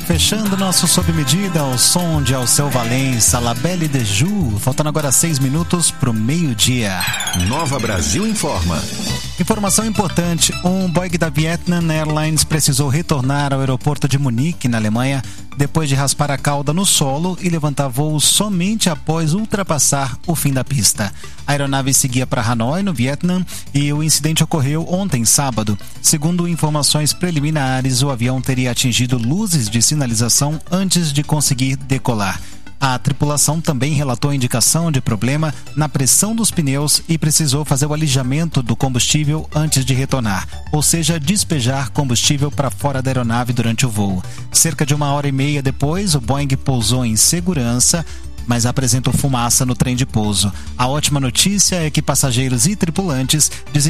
fechando nosso Sob Medida ao som de Alceu Valença, La Belle de Jour, faltando agora 6 minutos pro meio-dia. Nova Brasil informa. Informação importante, um Boeing da Vietnam Airlines precisou retornar ao aeroporto de Munique, na Alemanha, depois de raspar a cauda no solo e levantar voo somente após ultrapassar o fim da pista. A aeronave seguia para Hanoi, no Vietnã, e o incidente ocorreu ontem, sábado. Segundo informações preliminares, o avião teria atingido luzes de sinalização antes de conseguir decolar. A tripulação também relatou a indicação de problema na pressão dos pneus e precisou fazer o alijamento do combustível antes de retornar, ou seja, despejar combustível para fora da aeronave durante o voo. Cerca de 1h30 depois, o Boeing pousou em segurança, mas apresentou fumaça no trem de pouso. A ótima notícia é que passageiros e tripulantes